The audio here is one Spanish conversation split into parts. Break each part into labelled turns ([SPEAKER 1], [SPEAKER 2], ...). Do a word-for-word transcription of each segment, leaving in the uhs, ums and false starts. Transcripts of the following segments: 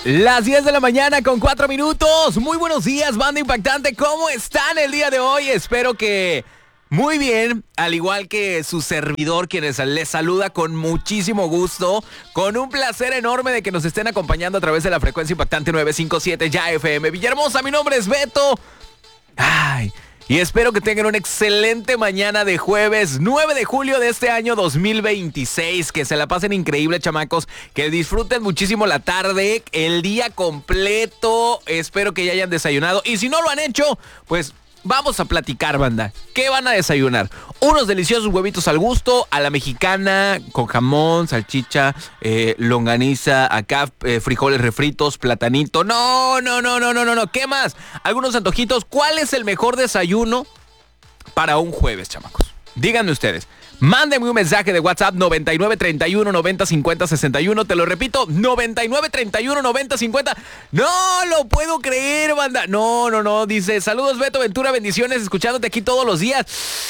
[SPEAKER 1] Las diez de la mañana con cuatro minutos. Muy buenos días, banda impactante. ¿Cómo están el día de hoy? Espero que muy bien, al igual que su servidor, quienes les saluda con muchísimo gusto, con un placer enorme de que nos estén acompañando a través de la frecuencia impactante novecientos cincuenta y siete Ya F M. Villahermosa, mi nombre es Beto. Ay... Y espero que tengan una excelente mañana de jueves nueve de julio de este año dos mil veintiséis. Que se la pasen increíble, chamacos. Que disfruten muchísimo la tarde, el día completo. Espero que ya hayan desayunado. Y si no lo han hecho, pues vamos a platicar, banda. ¿Qué van a desayunar? Unos deliciosos huevitos al gusto, a la mexicana, con jamón, salchicha, eh, longaniza, acá eh, frijoles refritos, platanito. No, no, no, no, no, no, no. ¿Qué más? Algunos antojitos. ¿Cuál es el mejor desayuno para un jueves, chamacos? Díganme ustedes. Mándenme un mensaje de WhatsApp noventa y nueve treinta y uno noventa cincuenta sesenta y uno. Te lo repito, noventa y nueve treinta y uno noventa cincuenta. No lo puedo creer, banda. No, no, no. Dice, saludos Beto Ventura, bendiciones, escuchándote aquí todos los días.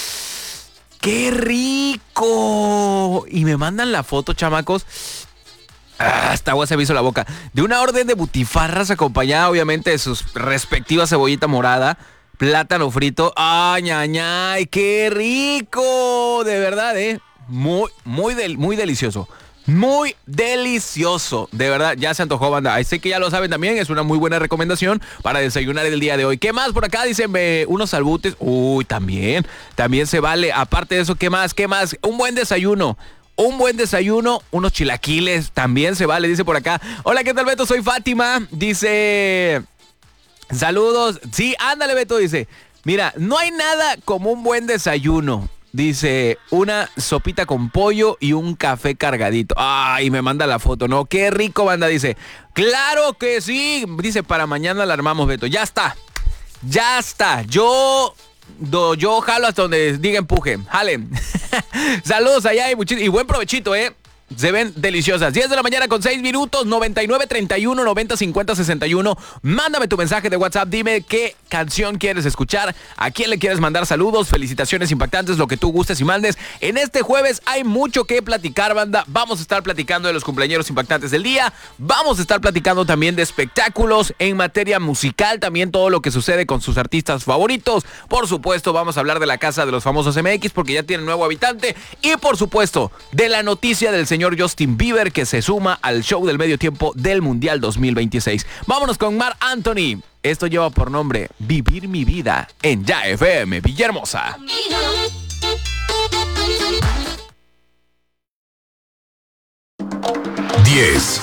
[SPEAKER 1] ¡Qué rico! Y me mandan la foto, chamacos. Ah, hasta agua se me hizo la boca. De una orden de butifarras acompañada, obviamente, de sus respectivas cebollita morada, plátano frito. ¡Ay, ay, ay! ¡Qué rico! De verdad, ¿eh? Muy, muy, del, muy delicioso. Muy delicioso. De verdad, ya se antojó, banda. Sé que ya lo saben también. Es una muy buena recomendación para desayunar el día de hoy. ¿Qué más por acá? Dicen eh, unos salbutes. Uy, también. También se vale. Aparte de eso, ¿qué más? ¿Qué más? Un buen desayuno. Un buen desayuno, unos chilaquiles, también se vale, dice por acá. Hola, ¿qué tal, Beto? Soy Fátima. Dice... Saludos. Sí, ándale, Beto, dice. Mira, no hay nada como un buen desayuno. Dice, una sopita con pollo y un café cargadito. Ay, me manda la foto, ¿no? Qué rico, banda, dice. Claro que sí. Dice, para mañana la armamos, Beto. Ya está. Ya está. Yo... Do, yo jalo hasta donde diga empuje. Jalen. Saludos allá y, y buen provechito, ¿eh? Se ven deliciosas. diez de la mañana con seis minutos. noventa y nueve treinta y uno noventa cincuenta sesenta y uno. Mándame tu mensaje de WhatsApp. Dime qué canción quieres escuchar. A quién le quieres mandar saludos. Felicitaciones impactantes. Lo que tú gustes y mandes. En este jueves hay mucho que platicar, banda. Vamos a estar platicando de los cumpleañeros impactantes del día. Vamos a estar platicando también de espectáculos. En materia musical, también todo lo que sucede con sus artistas favoritos. Por supuesto, vamos a hablar de la Casa de los Famosos M X porque ya tiene nuevo habitante. Y por supuesto, de la noticia del señor Justin Bieber, que se suma al show del medio tiempo del Mundial dos mil veintiséis. Vámonos con Marc Anthony. Esto lleva por nombre Vivir mi vida en Ya F M Villahermosa.
[SPEAKER 2] diez,